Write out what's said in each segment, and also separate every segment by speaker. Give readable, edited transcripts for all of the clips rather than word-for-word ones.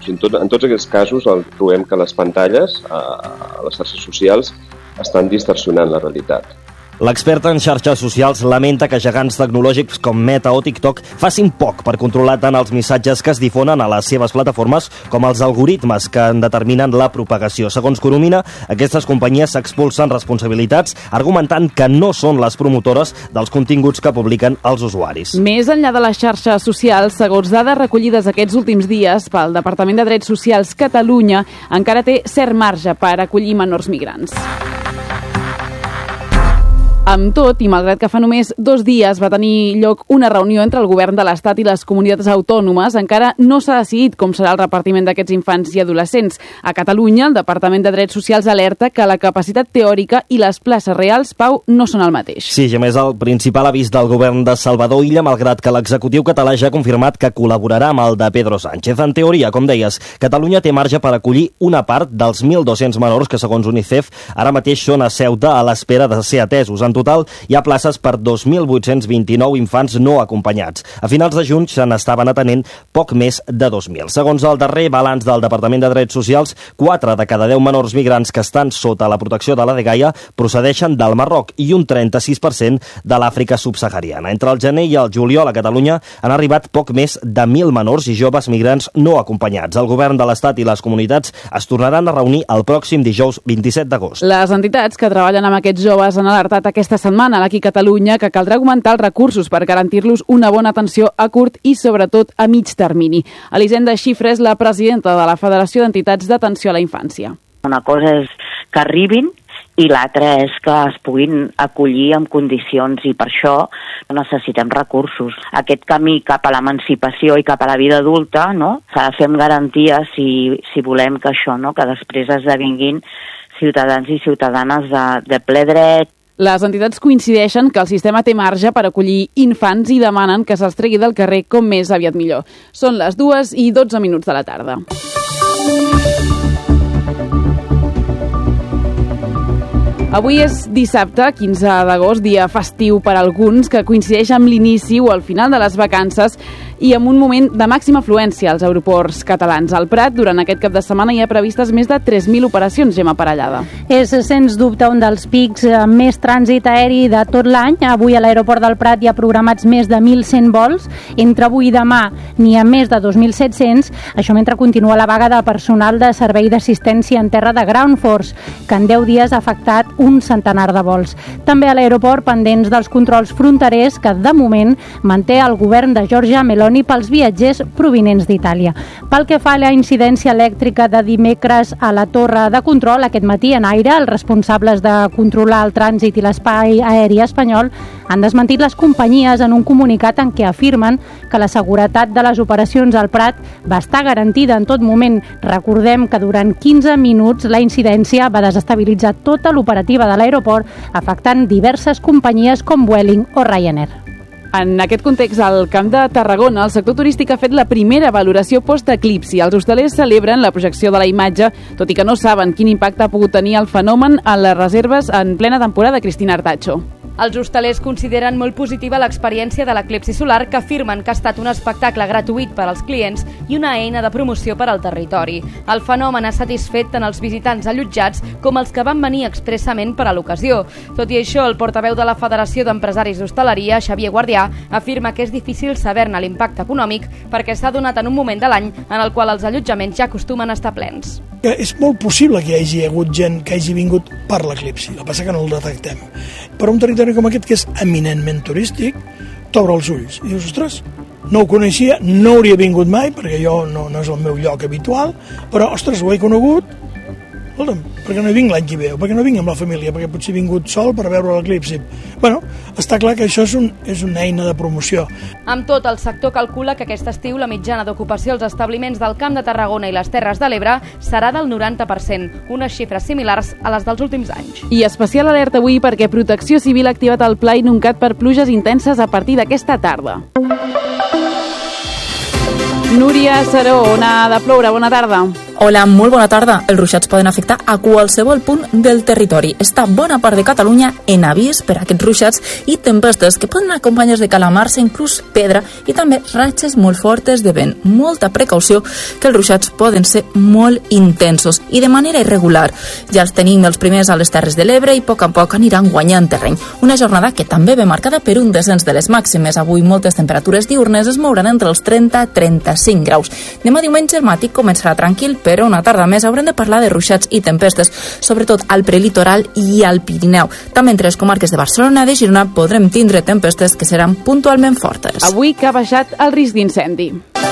Speaker 1: En tots aquests casos trobem que les pantalles a les xarxes socials estan distorsionant la realitat.
Speaker 2: L'experta en xarxes socials lamenta que gegants tecnològics com Meta o TikTok facin poc per controlar tant els missatges que es difonen a les seves plataformes com els algoritmes que en determinen la propagació. Segons Coromina, aquestes companyies s'expulsen responsabilitats argumentant que no són les promotores dels continguts que publiquen els usuaris.
Speaker 3: Més enllà de les xarxes socials, segons dades recollides aquests últims dies pel Departament de Drets Socials Catalunya, encara té cert marge per acollir menors migrants. Amb tot, i malgrat que fa només 2 dies va tenir lloc una reunió entre el govern de l'Estat i les comunitats autònomes, encara no s'ha decidit com serà el repartiment d'aquests infants i adolescents. A Catalunya, el Departament de Drets Socials alerta que la capacitat teòrica i les places reals, Pau, no són el mateix.
Speaker 2: Sí, a més, el principal avís del govern de Salvador Illa, malgrat que l'executiu català ja ha confirmat que col·laborarà amb el de Pedro Sánchez. En teoria, com deies, Catalunya té marge per acollir una part dels 1.200 menors que, segons UNICEF, ara mateix són a Ceuta a l'espera de ser atesos. En total, hi ha places per 2.829 infants no acompanyats. A finals de juny se n'estaven atenent poc més de 2.000. Segons el darrer balanç del Departament de Drets Socials, 4 de cada 10 menors migrants que estan sota la protecció de la Dgaia procedeixen del Marroc i un 36% de l'Àfrica subsahariana. Entre el gener i el juliol a Catalunya han arribat poc més de 1.000 menors i joves migrants no acompanyats. El govern de l'Estat i les comunitats es tornaran a reunir el pròxim dijous 27 d'agost.
Speaker 3: Les entitats que treballen amb aquests joves han alertat aquesta setmana aquí a Catalunya que caldrà augmentar els recursos per garantir-los una bona atenció a curt i sobretot a mig termini. Elisenda Xifra és la presidenta de la Federació d'Entitats d'Atenció a la Infància.
Speaker 4: Una cosa és que arribin i l'altra és que es puguin acollir en condicions i per això necessitem recursos. Aquest camí cap a l'emancipació i cap a la vida adulta, no? S'ha de fer amb garanties si volem que això, no? Que després esdevinguin ciutadans i ciutadanes de ple dret.
Speaker 3: Les entitats coincideixen que el sistema té marge per acollir infants i demanen que se'ls tregui del carrer com més aviat millor. Són les 2:12 de la tarda. Avui és dissabte, 15 d'agost, dia festiu per alguns, que coincideix amb l'inici o el final de les vacances i amb un moment de màxima afluència als aeroports catalans. Al Prat, durant aquest cap de setmana, hi ha previstes més de 3.000 operacions, Gemma Parellada.
Speaker 5: És, sens dubte, un dels pics amb més trànsit aeri de tot l'any. Avui a l'aeroport del Prat hi ha programats més de 1.100 vols. Entre avui i demà n'hi ha més de 2.700. Això mentre continua la vaga de personal de servei d'assistència en terra de Ground Force, que en 10 dies ha afectat un centenar de vols. També a l'aeroport, pendents dels controls fronterers que, de moment, manté el govern de Giorgia Meloni pels viatgers provinents d'Itàlia. Pel que fa a la incidència elèctrica de dimecres a la torre de control, aquest matí en aire, els responsables de controlar el trànsit i l'espai aeri espanyol han desmentit les companyies en un comunicat en què afirmen que la seguretat de les operacions al Prat va estar garantida en tot moment. Recordem que durant 15 minuts la incidència va desestabilitzar tota l'operativa de l'aeroport, afectant diverses companyies com Vueling o Ryanair.
Speaker 3: En aquest context, al Camp de Tarragona, el sector turístic ha fet la primera valoració post-eclipsi. Els hostalers celebren la projecció de la imatge, tot i que no saben quin impacte ha pogut tenir el fenomen en les reserves en plena temporada. Cristina Artacho.
Speaker 6: Els hostalers consideren molt positiva l'experiència de l'eclipsi solar, que afirmen que ha estat un espectacle gratuït per als clients i una eina de promoció per al territori. El fenomen ha satisfet tant els visitants allotjats com els que van venir expressament per a l'ocasió. Tot i això, el portaveu de la Federació d'Empresaris d'Hostaleria, Xavier Guardià, afirma que és difícil saber-ne l'impacte econòmic perquè s'ha donat en un moment de l'any en el qual els allotjaments ja acostumen a estar plens.
Speaker 7: És molt possible que hi hagi hagut gent que hagi vingut per l'eclipsi, el que passa que no el detectem. Però un territori com aquest, que és eminentment turístic, t'obre els ulls i dius, ostres, no ho coneixia, no hauria vingut mai, perquè jo no és el meu lloc habitual, però, ostres, ho he conegut, escolta'm, perquè no hi vinc l'any que ve, o perquè no vinc amb la família, perquè potser he vingut sol per veure l'eclipsi. Bueno, està clar que això és una eina de promoció.
Speaker 6: Amb tot, el sector calcula que aquest estiu la mitjana d'ocupació als establiments del Camp de Tarragona i les Terres de l'Ebre serà del 90%, unes xifres similars a les dels últims anys.
Speaker 3: I especial alerta avui perquè Protecció Civil ha activat el pla inuncat per pluges intenses a partir d'aquesta tarda. Núria Seró, on ha de ploure? Bona tarda.
Speaker 8: Hola, molt bona tarda. Els ruixats poden afectar a qualsevol punt del territori. Està bona part de Catalunya en avís per a aquests ruixats i tempestes que poden acompanyar de calamars, inclús pedra i també ratxes molt fortes de vent. Molta precaució, que els ruixats poden ser molt intensos i de manera irregular. Ja els tenim els primers a les Terres de l'Ebre i a poc aniran guanyant terreny. Una jornada que també ve marcada per un descens de les màximes. Avui moltes temperatures diurnes es mouran entre els 30 i 35 graus. Demà diumenge el matí començarà tranquil, però una tarda més haurem de parlar de ruixats i tempestes, sobretot al prelitoral i al Pirineu. També entre les comarques de Barcelona i de Girona podrem tindre tempestes que seran puntualment fortes.
Speaker 3: Avui que ha baixat el risc d'incendi.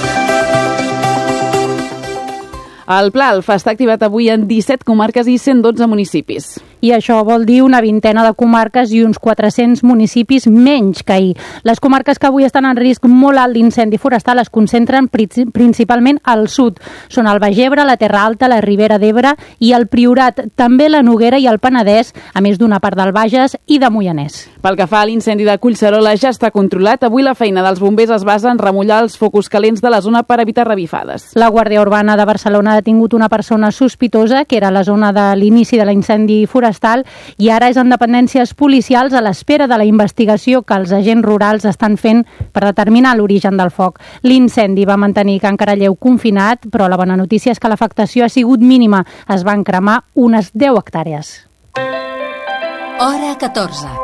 Speaker 3: El Pla Alfa està activat avui en 17 comarques i 112 municipis.
Speaker 5: I això vol dir una vintena de comarques i uns 400 municipis menys que ahir. Les comarques que avui estan en risc molt alt d'incendi forestal es concentren principalment al sud. Són el Baix Ebre, la Terra Alta, la Ribera d'Ebre i el Priorat, també la Noguera i el Penedès, a més d'una part del Bages i de Moianès.
Speaker 3: Pel que fa a l'incendi de Collserola, ja està controlat. Avui la feina dels bombers es basa en remullar els focus calents de la zona per evitar revifades.
Speaker 5: La Guàrdia Urbana de Barcelona ha detingut una persona sospitosa que era a la zona de l'inici de l'incendi forestal i ara és en dependències policials a l'espera de la investigació que els agents rurals estan fent per determinar l'origen del foc. L'incendi va mantenir Can Caralleu confinat, però la bona notícia és que l'afectació ha sigut mínima. Es van cremar unes 10 hectàrees.
Speaker 9: Hora 14.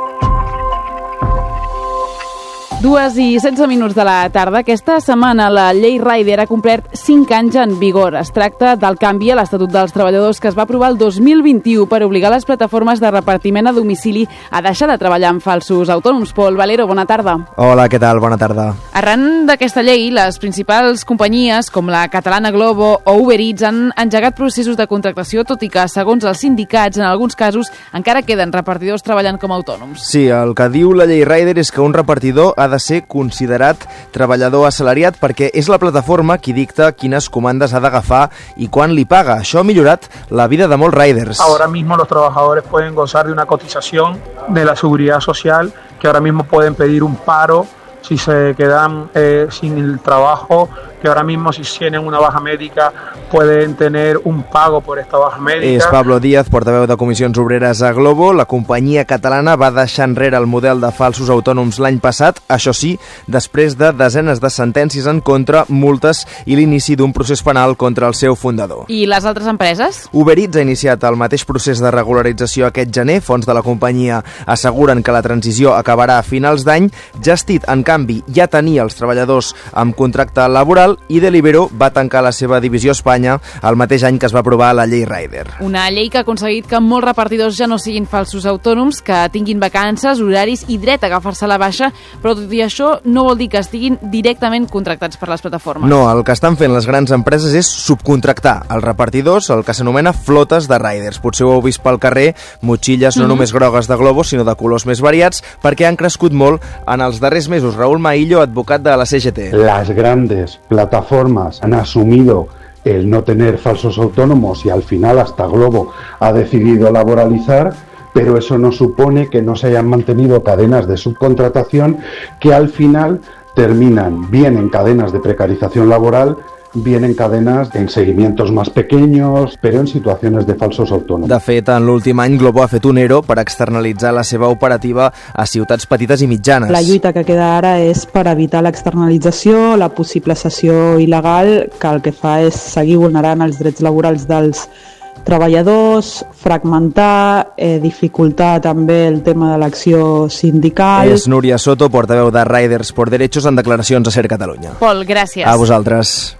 Speaker 3: 2:16 de la tarda. Aquesta setmana la llei Rider ha complert 5 anys en vigor. Es tracta del canvi a l'Estatut dels Treballadors que es va aprovar el 2021 per obligar les plataformes de repartiment a domicili a deixar de treballar amb falsos autònoms. Pol Valero, bona tarda.
Speaker 10: Hola, què tal? Bona tarda.
Speaker 3: Arran d'aquesta llei, les principals companyies com la catalana Glovo o Uber Eats han engegat processos de contractació, tot i que, segons els sindicats, en alguns casos encara queden repartidors treballant com a autònoms.
Speaker 10: Sí, el que diu la llei Rider és que un repartidor ha de ser considerat treballador assalariat perquè és la plataforma qui dicta quines comandes ha d'agafar i quan li paga. Això ha millorat la vida de molts riders.
Speaker 11: Ahora mismo los trabajadores pueden gozar de una cotización de la seguridad social, que ahora mismo pueden pedir un paro si se quedan sin el trabajo, que ahora mismo si tienen una baja médica pueden tener un pago por esta baja médica.
Speaker 10: És Pablo Díaz, portaveu de Comissions Obreres a Glovo. La companyia catalana va deixar enrere el model de falsos autònoms l'any passat, això sí, després de desenes de sentències en contra, multes i l'inici d'un procés penal contra el seu fundador.
Speaker 3: I les altres empreses?
Speaker 10: Uber Eats ha iniciat el mateix procés de regularització aquest gener. Fons de la companyia asseguren que la transició acabarà a finals d'any. Just Eat, en canvi, ja tenia els treballadors amb contracte laboral i Deliveroo va tancar la seva divisió a Espanya el mateix any que es va aprovar la llei Rider.
Speaker 3: Una llei que ha aconseguit que molts repartidors ja no siguin falsos autònoms, que tinguin vacances, horaris i dret a agafar-se la baixa, però tot i això no vol dir que estiguin directament contractats per les plataformes.
Speaker 10: No, el que estan fent les grans empreses és subcontractar els repartidors, el que s'anomena flotes de riders. Potser ho heu vist pel carrer, motxilles no només grogues de Glovo, sinó de colors més variats, perquè han crescut molt en els darrers mesos. Raúl Maillo, advocat de la CGT.
Speaker 12: Las grandes plataformas han asumido el no tener falsos autónomos y al final hasta Glovo ha decidido laboralizar, pero eso no supone que no se hayan mantenido cadenas de subcontratación que al final terminan bien en cadenas de precarización laboral, bien en cadenas en seguimientos más pequeños, pero en situaciones de falsos autònoms.
Speaker 10: De fet, en l'últim any Glovo ha fet un ERO per externalitzar la seva operativa a ciutats petites i mitjanes.
Speaker 13: La lluita que queda ara és per evitar l'externalització, la possible cessió il·legal, que el que fa és seguir vulnerant els drets laborals dels treballadors, fragmentar, dificultar també el tema de l'acció sindical.
Speaker 10: És Núria Soto, portaveu de Riders por Derechos, en declaracions a Ser Catalunya.
Speaker 3: Pol, gràcies.
Speaker 10: A vosaltres.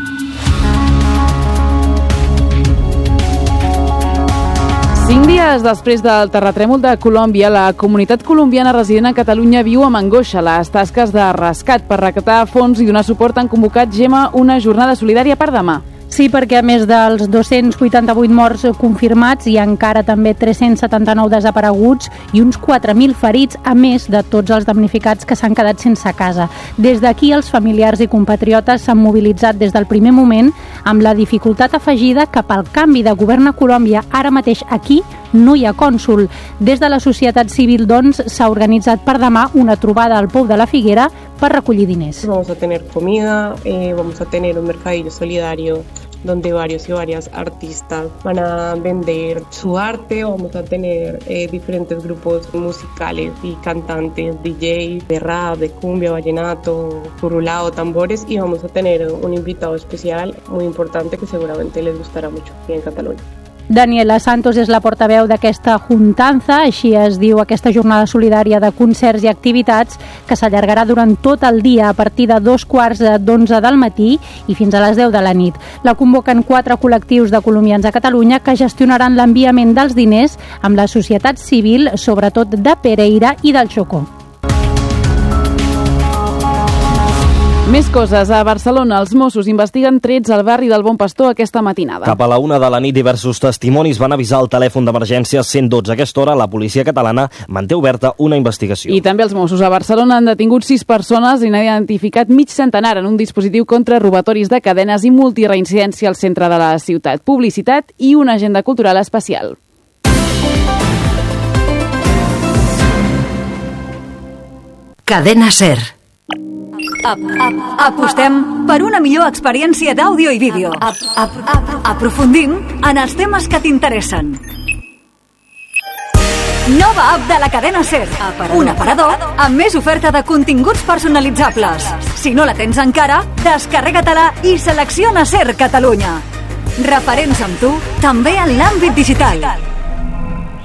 Speaker 3: Cinc dies després del terratrèmol de Colòmbia, la comunitat colombiana resident a Catalunya viu amb angoixa les tasques de rescat. Per recaptar fons i donar suport han convocat, Gemma, una jornada solidària per demà.
Speaker 5: Sí, perquè a més dels 288 morts confirmats hi ha encara també 379 desapareguts i uns 4.000 ferits, a més de tots els damnificats que s'han quedat sense casa. Des d'aquí els familiars i compatriotes s'han mobilitzat des del primer moment amb la dificultat afegida que pel canvi de govern a Colòmbia ara mateix aquí no hi ha cònsol. Des de la societat civil, doncs, s'ha organitzat per demà una trobada al Pou de la Figuera per recollir diners.
Speaker 14: Vamos a tener comida, vamos a tener un mercadillo solidario donde varios y varias artistas van a vender su arte. Vamos a tener diferentes grupos musicales y cantantes, DJs de rap, de cumbia, vallenato, curulao, tambores, y vamos a tener un invitado especial muy importante que seguramente les gustará mucho aquí en Catalunya.
Speaker 5: Daniela Santos és la portaveu d'aquesta juntanza, així es diu aquesta jornada solidària de concerts i activitats que s'allargarà durant tot el dia a partir de 11:15 del matí i fins a les 10 de la nit. La convoquen 4 col·lectius de colombians a Catalunya que gestionaran l'enviament dels diners amb la societat civil, sobretot de Pereira i del Chocó.
Speaker 3: Més coses. A Barcelona, els Mossos investiguen trets al barri del Bon Pastor aquesta matinada.
Speaker 2: Cap a la 1 de la nit, diversos testimonis van avisar el telèfon d'emergència 112. A aquesta hora, la policia catalana manté oberta una investigació.
Speaker 3: I també els Mossos a Barcelona han detingut 6 persones i n'han identificat mig centenar en un dispositiu contra robatoris de cadenes i multireincidència al centre de la ciutat. Publicitat i una agenda cultural especial.
Speaker 9: Cadena SER. Apostem per una millor experiència d'àudio i vídeo. Aprofundim en els temes que t'interessen. Nova app de la cadena SER. Un aparador amb més oferta de continguts personalitzables. Si no la tens encara, descarrega-te-la i selecciona SER Catalunya. Referents amb tu, també en l'àmbit digital.